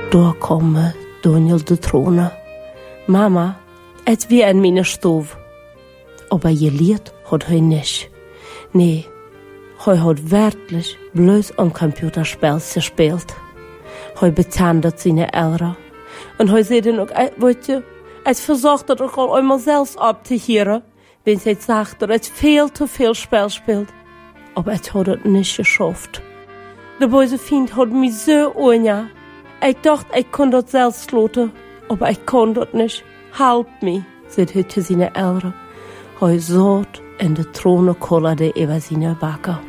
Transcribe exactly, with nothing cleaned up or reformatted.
Daar komen Daniel de Trone. Mama, het wie in mijn stof. Aber geleerd had hij niet. Nee, hij had werkelijk bloos een computerspel gespeeld. Hij betandert zijn Eltern. En hij zei dan ook, weet je, het verzocht dat ook al eenmaal zelfs op te horen, wenn hij zegt dat het veel te veel spel speelt. Aber het had het niet geschafft. De böse Fiend had mij zo onja. Ik dacht, ik kon dat zelfs sloten, aber ik kon dat niet. Help me, zei hij zu zijn Eltern. Hij zat in de Trone kollerde über seine Backe.